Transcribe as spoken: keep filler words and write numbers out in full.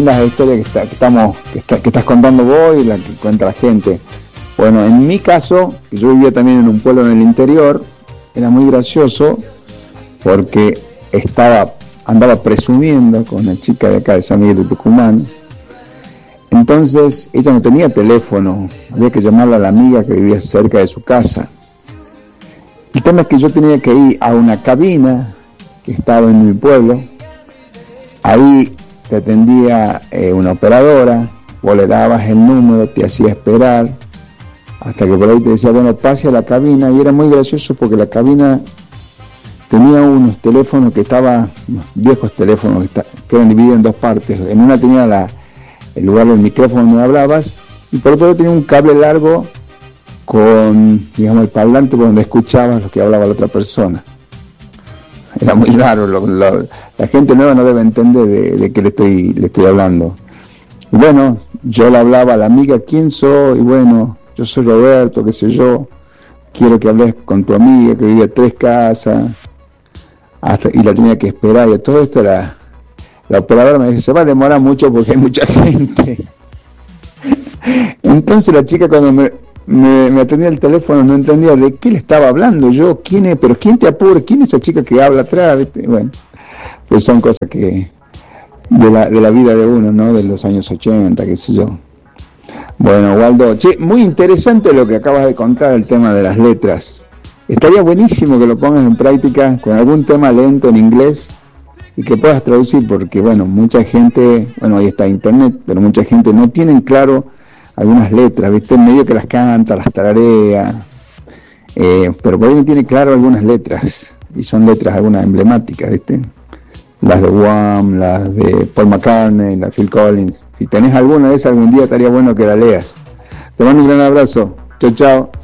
lindas historias que, está, que, estamos, que, está, que estás contando vos y la que cuenta la gente. Bueno, en mi caso, yo vivía también en un pueblo en el interior, era muy gracioso porque estaba, andaba presumiendo con una chica de acá de San Miguel de Tucumán. Entonces ella no tenía teléfono, había que llamarle a la amiga que vivía cerca de su casa. El tema es que yo tenía que ir a una cabina que estaba en mi pueblo, ahí te atendía eh, una operadora, vos le dabas el número, te hacía esperar, hasta que por ahí te decía, bueno, pase a la cabina, y era muy gracioso porque la cabina tenía unos teléfonos que estaban, unos viejos teléfonos que, está, que eran divididos en dos partes, en una tenía la el lugar del micrófono donde hablabas, y por otro lado tenía un cable largo con, digamos, el parlante por donde escuchabas lo que hablaba la otra persona. Era muy raro, lo, lo, la gente nueva no debe entender de, de qué le estoy, le estoy hablando. Y bueno, yo le hablaba a la amiga, ¿quién soy? Y bueno, yo soy Roberto, qué sé yo, quiero que hables con tu amiga que vive a tres casas, hasta, y la tenía que esperar, y a todo esto era... La operadora me dice, se va a demorar mucho porque hay mucha gente. Entonces la chica cuando me, me, me atendía el teléfono no entendía de qué le estaba hablando yo, quién es, pero quién te apura, quién es esa chica que habla atrás, ¿viste? Bueno, pues son cosas que de la, de la vida de uno, ¿no? De los años ochenta, qué sé yo. Bueno, Waldo, che, muy interesante lo que acabas de contar, el tema de las letras. Estaría buenísimo que lo pongas en práctica con algún tema lento en inglés y que puedas traducir, porque bueno, mucha gente, bueno, ahí está internet, pero mucha gente no tienen claro algunas letras, ¿viste? En medio que las canta, las tararea, eh, pero por ahí no tiene claro algunas letras, y son letras algunas emblemáticas, ¿viste? Las de Wham, las de Paul McCartney, las de Phil Collins. Si tenés alguna de esas algún día estaría bueno que la leas. Te mando un gran abrazo. Chao, chao.